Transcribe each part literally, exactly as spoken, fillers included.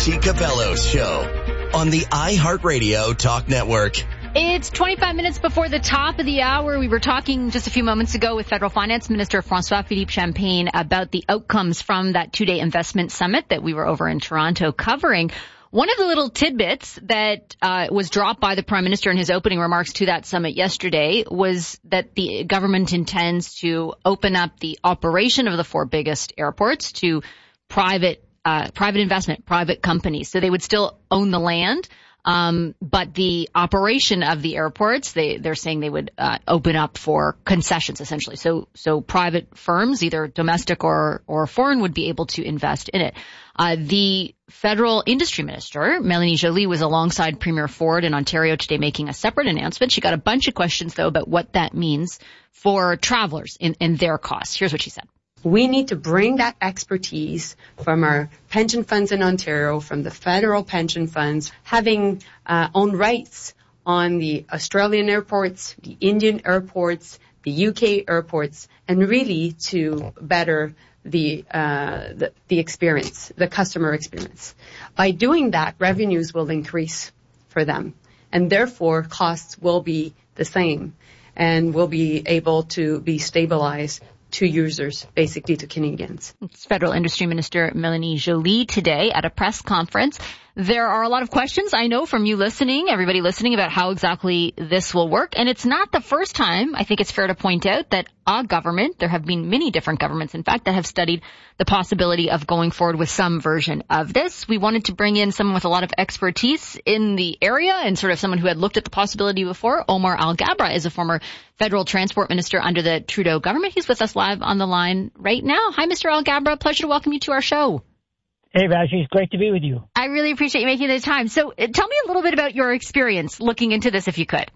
Vassy Cabello's show on the iHeartRadio Talk Network. It's twenty-five minutes before the top of the hour. We were talking just a few moments ago with Federal Finance Minister François-Philippe Champagne about the outcomes from that two-day investment summit that we were over in Toronto covering. One of the little tidbits that uh was dropped by the Prime Minister in his opening remarks to that summit yesterday was that the government intends to open up the operation of the four biggest airports to private uh private investment, private companies. So they would still own the land. Um, but the operation of the airports, they, they're saying they would, uh, open up for concessions, essentially. So, so private firms, either domestic or, or foreign, would be able to invest in it. Uh, the federal industry minister, Mélanie Joly, was alongside Premier Ford in Ontario today making a separate announcement. She got a bunch of questions, though, about what that means for travelers in, in their costs. Here's what she said. We need to bring that expertise from our pension funds in Ontario, from the federal pension funds, having uh, own rights on the Australian airports, the Indian airports, the U K airports, and really to better the, uh, the, the experience, the customer experience. By doing that, revenues will increase for them, and therefore costs will be the same and will be able to be stabilized to users, basically to Canadians. It's Federal Industry Minister Mélanie Joly today at a press conference. There are a lot of questions, I know, from you listening, everybody listening, about how exactly this will work. And it's not the first time, I think it's fair to point out, that a government, there have been many different governments, in fact, that have studied the possibility of going forward with some version of this. We wanted to bring in someone with a lot of expertise in the area and sort of someone who had looked at the possibility before. Omar Alghabra is a former federal transport minister under the Trudeau government. He's with us live on the line right now. Hi, Mister Alghabra. Pleasure to welcome you to our show. Hey, Vassy, it's great to be with you. I really appreciate you making the time. So uh, tell me a little bit about your experience looking into this, if you could.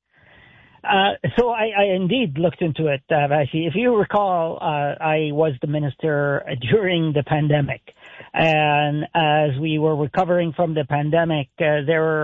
Uh, so I, I indeed looked into it, uh, Vassy. If you recall, uh, I was the minister during the pandemic. And as we were recovering from the pandemic, uh, there were